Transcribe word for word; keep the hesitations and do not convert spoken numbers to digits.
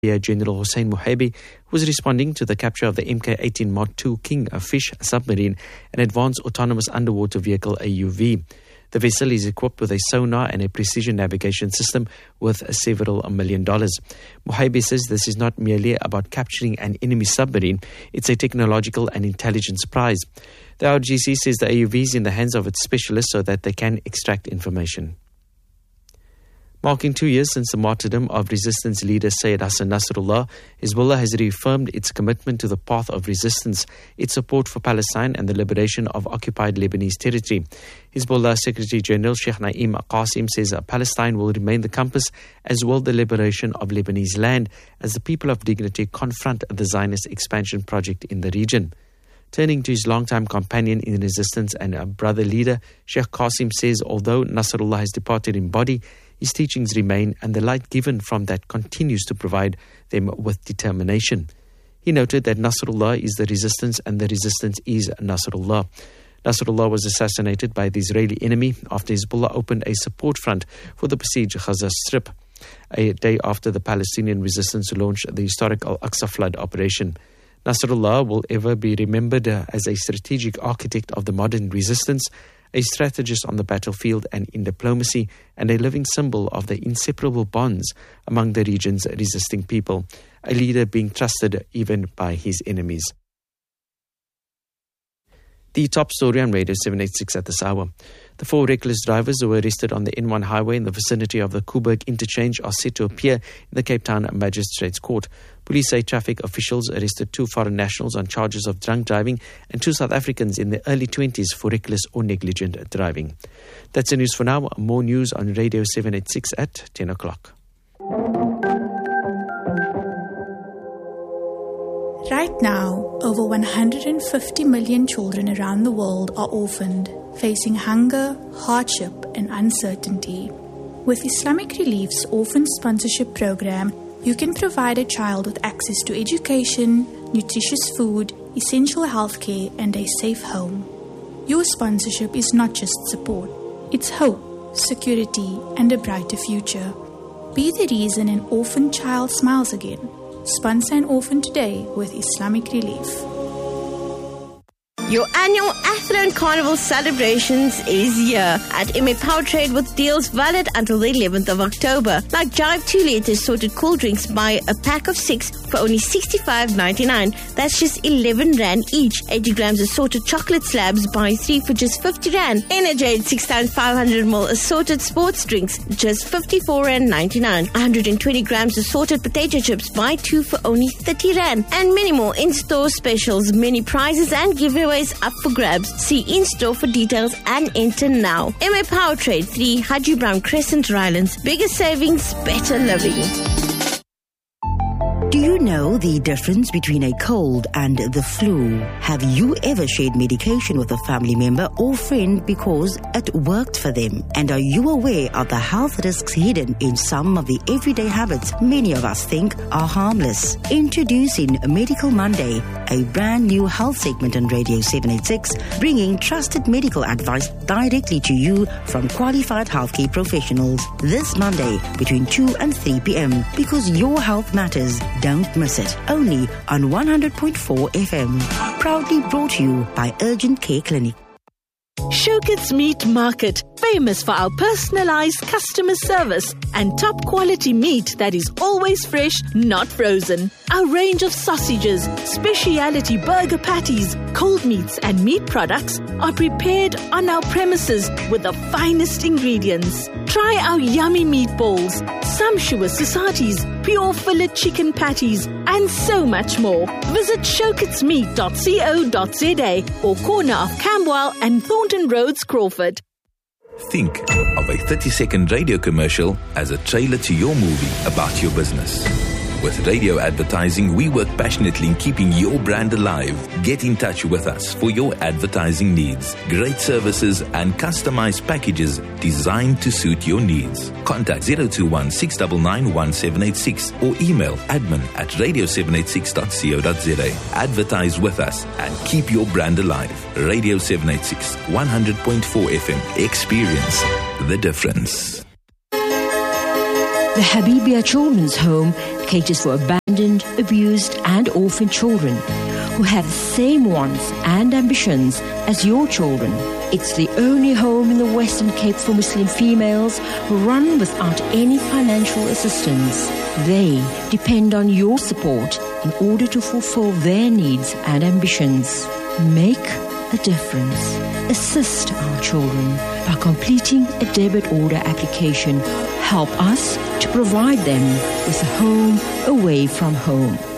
General Hossein Mohebe was responding to the capture of the M K eighteen Mod two King Fish submarine, an advanced autonomous underwater vehicle A U V. The vessel is equipped with a sonar and a precision navigation system worth several million dollars. Mohebe says this is not merely about capturing an enemy submarine, it's a technological and intelligence prize. The R G C says the A U V is in the hands of its specialists so that they can extract information. Marking two years since the martyrdom of resistance leader Syed Hassan Nasrallah, Hezbollah has reaffirmed its commitment to the path of resistance, its support for Palestine and the liberation of occupied Lebanese territory. Hezbollah Secretary General Sheikh Naim Qasim says Palestine will remain the compass, as will the liberation of Lebanese land, as the people of dignity confront the Zionist expansion project in the region. Turning to his longtime companion in resistance and a brother leader, Sheikh Qasim says although Nasrallah has departed in body, his teachings remain, and the light given from that continues to provide them with determination. He noted that Nasrallah is the resistance and the resistance is Nasrallah. Nasrallah was assassinated by the Israeli enemy after Hezbollah opened a support front for the besieged Gaza Strip, a day after the Palestinian resistance launched the historic Al-Aqsa flood operation. Nasrallah will ever be remembered as a strategic architect of the modern resistance, a strategist on the battlefield and in diplomacy, and a living symbol of the inseparable bonds among the region's resisting people, a leader being trusted even by his enemies. The top story on Radio seven eighty-six at this hour. The four reckless drivers who were arrested on the N one highway in the vicinity of the Koeberg interchange are set to appear in the Cape Town Magistrates Court. Police say traffic officials arrested two foreign nationals on charges of drunk driving and two South Africans in their early twenties for reckless or negligent driving. That's the news for now. More news on Radio seven eighty-six at ten o'clock. Right now, over one hundred fifty million children around the world are orphaned, facing hunger, hardship, and uncertainty. With Islamic Relief's Orphan Sponsorship Program, you can provide a child with access to education, nutritious food, essential healthcare, and a safe home. Your sponsorship is not just support, it's hope, security, and a brighter future. Be the reason an orphan child smiles again. Sponsor an orphan today with Islamic Relief. Your annual Athlone Carnival celebrations is here at M A Power Trade with deals valid until the eleventh of October. Like Jive two litre sorted cool drinks, buy a pack of six for only sixty-five ninety-nine. That's just eleven rand each. eighty grams assorted chocolate slabs, buy three for just fifty rand. Energade six times five hundred milliliters assorted sports drinks, just fifty-four rand ninety-nine. one hundred twenty grams assorted potato chips, buy two for only thirty rand. And many more in-store specials, many prizes and giveaways up for grabs. See in-store for details and enter now. M A Power Trade, three Haji Brown Crescent, Rylands. Bigger savings, better living. Do you know the difference between a cold and the flu? Have you ever shared medication with a family member or friend because it worked for them? And are you aware of the health risks hidden in some of the everyday habits many of us think are harmless? Introducing Medical Monday, a brand new health segment on Radio seven eighty-six, bringing trusted medical advice directly to you from qualified healthcare professionals. This Monday between two and three p.m. because your health matters. Don't miss it. Only on one hundred point four F M. Proudly brought to you by Urgent Care Clinic. Showkits Meat Market, famous for our personalized customer service and top quality meat that is always fresh, not frozen. Our range of sausages, specialty burger patties, cold meats and meat products are prepared on our premises with the finest ingredients. Try our yummy meatballs, sumptuous societies, pure fillet chicken patties, and so much more. Visit showkits meat dot co dot za or corner of Camberwell and Thornton Roads, Crawford. Think of a thirty-second radio commercial as a trailer to your movie about your business. With radio advertising, we work passionately in keeping your brand alive. Get in touch with us for your advertising needs. Great services and customized packages designed to suit your needs. Contact zero two one six nine nine one seven eight six or email admin at radio seven eighty-six dot co dot za. Advertise with us and keep your brand alive. Radio seven eighty-six, one hundred point four F M. Experience the difference. The Habibia Children's Home caters for abandoned, abused and orphaned children who have the same wants and ambitions as your children. It's the only home in the Western Cape for Muslim females who run without any financial assistance. They depend on your support in order to fulfill their needs and ambitions. Make a difference. Assist our children by completing a debit order application. Help us to provide them with a home away from home.